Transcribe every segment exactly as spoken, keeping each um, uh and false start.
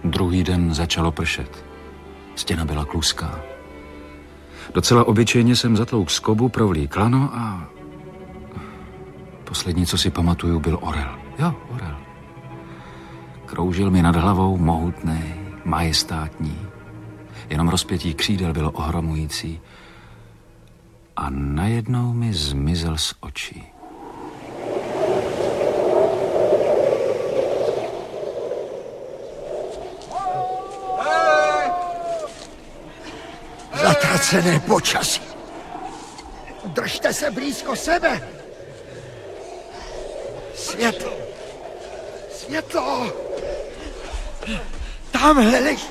Druhý den začalo pršet. Stěna byla kluská. Docela obyčejně jsem zatlouk skobu, provlík lano a... Poslední, co si pamatuju, byl orel. Jo, orel. Kroužil mi nad hlavou, mohutný, majestátní. Jenom rozpětí křídel bylo ohromující. A najednou mi zmizel z očí. Zatracené počasí. Držte se blízko sebe. Světlo. Světlo. Tamhle leží.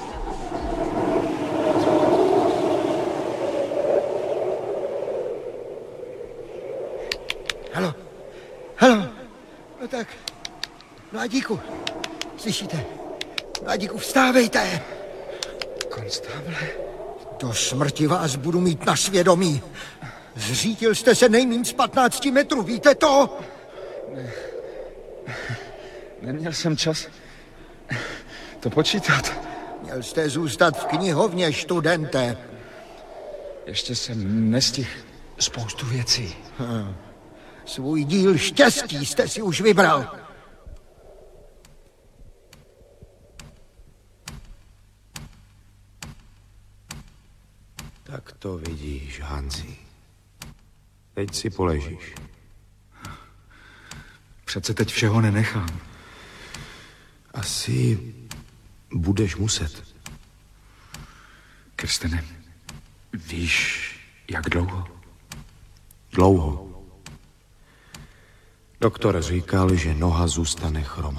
Halo. Halo. No tak. Mladíku. Slyšíte? Mladíku, vstávejte. Konstable. Do smrti vás budu mít na svědomí. Zřítil jste se nejmíň z patnácti metrů, víte to? Ne. Neměl jsem čas to počítat. Měl jste zůstat v knihovně, studente. Ještě jsem nestihl spoustu věcí. Hm. Svůj díl štěstí jste si už vybral. Tak to vidíš, Hanzi. Teď si poležíš. Přece teď všeho nenechám. Asi budeš muset. Kirstene, víš, jak dlouho? Dlouho. Doktor říkal, že noha zůstane chromá.